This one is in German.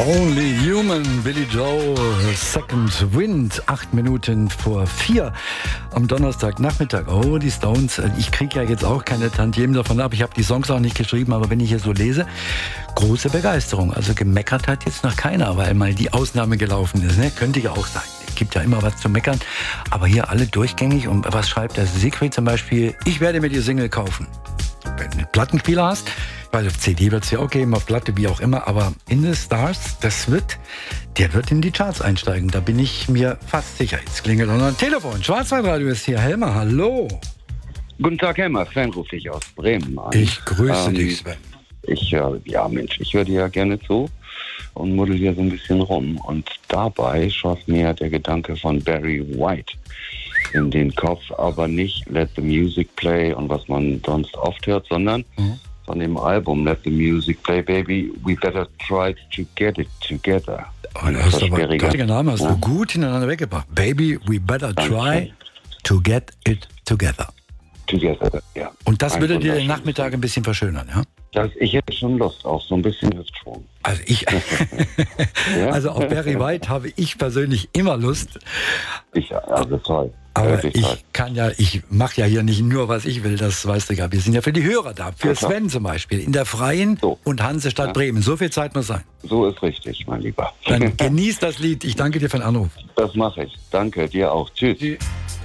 Only Human, Billy Joel, Second Wind, 8 Minuten vor 4 am Donnerstagnachmittag. Oh, die Stones, ich kriege ja jetzt auch keine Tantiemen davon ab. Ich habe die Songs auch nicht geschrieben, aber wenn ich hier so lese, große Begeisterung. Also gemeckert hat jetzt noch keiner, weil mal die Ausnahme gelaufen ist. Ne? Könnte ja auch sein. Es gibt ja immer was zu meckern, aber hier alle durchgängig. Und was schreibt der Siegfried zum Beispiel? Ich werde mir die Single kaufen. Wenn du einen Plattenspieler hast, weil auf CD wird es ja auch geben, auf Platte, wie auch immer, aber In the Stars, der wird in die Charts einsteigen, da bin ich mir fast sicher. Jetzt klingelt auch noch ein Telefon. Schwarzwaldradio ist hier. Helmer, hallo. Guten Tag, Helmer. Sven ruft dich aus Bremen an. Ich grüße dich, Sven. Ich höre dir ja gerne zu und muddel hier so ein bisschen rum. Und dabei schoss mir der Gedanke von Barry White in den Kopf, aber nicht Let the Music Play und was man sonst oft hört, sondern von dem Album Let the Music Play, Baby, we better try to get it together. Oh, das ist aber ein geiler Name, hast du gut hintereinander weggebracht. Baby, we better try to get it together. Together, ja. Und das würde dir den Nachmittag ein bisschen verschönern, ja? Ich hätte schon Lust auf so ein bisschen Hüftschwung. Also also auf Barry White habe ich persönlich immer Lust. Also toll. Aber ich mache ja hier nicht nur, was ich will, das weißt du ja. Wir sind ja für die Hörer da, für Sven zum Beispiel, in der Freien und Hansestadt Bremen. So viel Zeit muss sein. So ist richtig, mein Lieber. Dann genieß das Lied. Ich danke dir für den Anruf. Das mache ich. Danke, dir auch. Tschüss. Tschüss.